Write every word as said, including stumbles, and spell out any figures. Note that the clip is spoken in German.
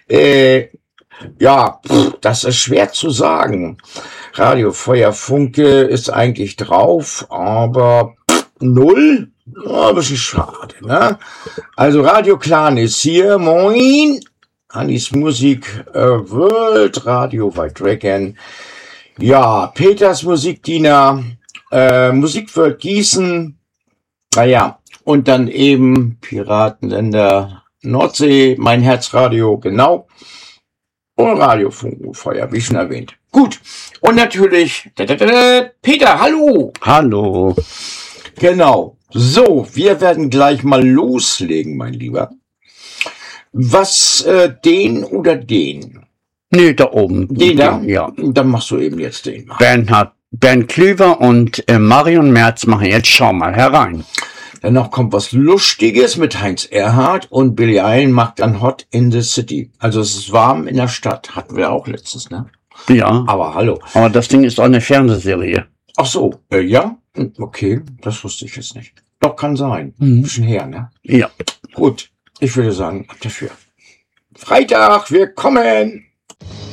Äh, ja, pff, das ist schwer zu sagen. Radio Feuer Funke ist eigentlich drauf, aber pff, null? Ja, ein bisschen schade, ne? Also Radio Clan ist hier, moin. Hannis Musik äh, World, Radio White Dragon. Ja, Peters Musikdiener, äh, Musikworld Gießen. Naja, und dann eben Piratenländer Nordsee, mein Herzradio, genau. Und Radio Funkenfeuer, wie schon erwähnt. Gut. Und natürlich, da, da, da, da, Peter, hallo. Hallo. Genau. So, wir werden gleich mal loslegen, mein Lieber. Was, äh, den oder den? Nee, da oben. Den da? Ja. Dann machst du eben jetzt den. Bernhard, Bernd Klüver und äh, Marion Merz machen jetzt Schau mal herein. Danach kommt was Lustiges mit Heinz Erhardt und Billie Eilish macht dann Hot in the City. Also es ist warm in der Stadt. Hatten wir auch letztens, ne? Ja. Aber hallo. Aber das Ding ist auch eine Fernsehserie. Ach so, äh, ja? Okay, das wusste ich jetzt nicht. Doch, kann sein. Mhm. Ein bisschen her, ne? Ja. Gut, ich würde sagen, ab dafür. Freitag, wir kommen!